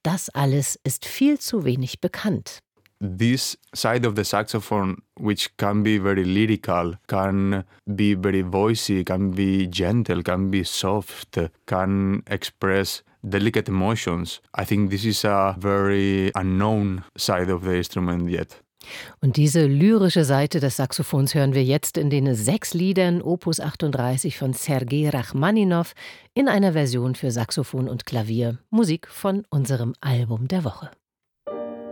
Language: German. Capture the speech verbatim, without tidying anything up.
das alles ist viel zu wenig bekannt. This side of the saxophone, which can be very lyrical, can be very voicey, can be gentle, can be soft, can express delicate emotions. I think this is a very unknown side of the instrument yet. Und diese lyrische Seite des Saxophons hören wir jetzt in den sechs Liedern Opus achtunddreißig von Sergei Rachmaninow in einer Version für Saxophon und Klavier, Musik von unserem Album der Woche.